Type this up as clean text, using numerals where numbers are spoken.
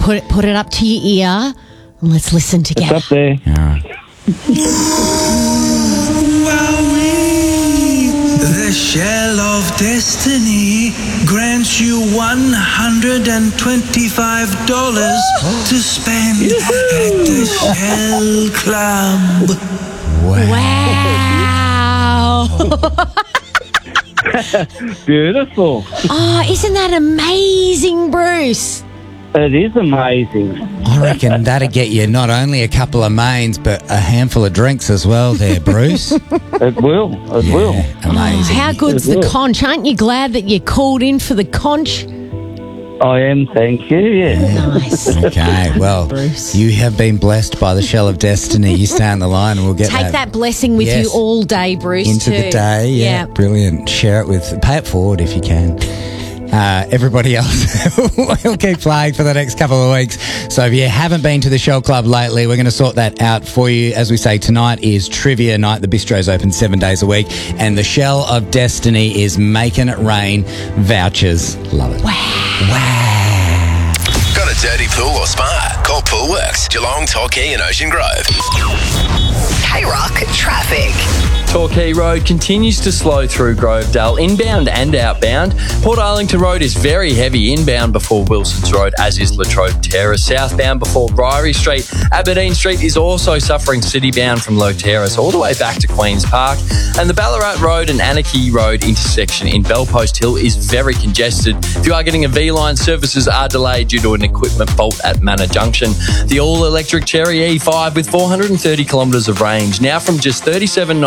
put it up to your ear and let's listen together. It's up there. All right. The Shell of Destiny grants you $125 to spend at the Shell Club. Wow. Beautiful. Oh, isn't that amazing, Bruce? It is amazing. I reckon that'd get you not only a couple of mains, but a handful of drinks as well there, Bruce. It will. It will. Amazing. How good's the conch? Aren't you glad that you called in for the conch? I am, thank you, yeah. Nice. Okay, well, Bruce. you have been blessed by the Shell of Destiny. You stay on the line and we'll get Take that blessing with Yes. you all day, Bruce. into too. the day. Yeah, brilliant. Share it pay it forward if you can. Everybody else will keep playing for the next couple of weeks. So if you haven't been to the Shell Club lately, we're going to sort that out for you. As we say, tonight is trivia night. The bistro's open 7 days a week. And the Shell of Destiny is making it rain vouchers. Love it. Wow. Got a dirty pool or spa? Call Poolworks, Geelong, Torquay and Ocean Grove. K-Rock traffic. Torquay Road continues to slow through Grovedale, inbound and outbound. Port Arlington Road is very heavy inbound before Wilson's Road, as is Latrobe Terrace. Southbound before Briery Street. Aberdeen Street is also suffering citybound from Low Terrace all the way back to Queen's Park. And the Ballarat Road and Anarchy Road intersection in Bellpost Hill is very congested. If you are getting a V-line, services are delayed due to an equipment fault at Manor Junction. The all-electric Cherry E5 with 430 kilometres of range, now from just $37.99